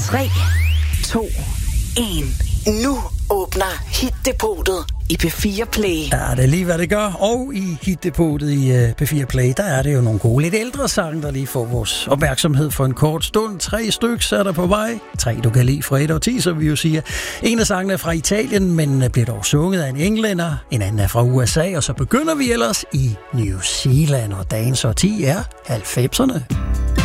3, 2, 1. Nu åbner Hit-depotet i P4 Play. Ja, det er lige, hvad det gør. Og i Hit-depotet i P4 Play, der er det jo nogle gode, lidt ældre sange, der lige får vores opmærksomhed for en kort stund. 3 stykker er der på vej. 3, du kan lide fra 1 og 10, som vi jo siger. En af sangene er fra Italien, men bliver dog sunget af en englænder. En anden er fra USA, og så begynder vi ellers i New Zealand, og dagens årti er 90'erne.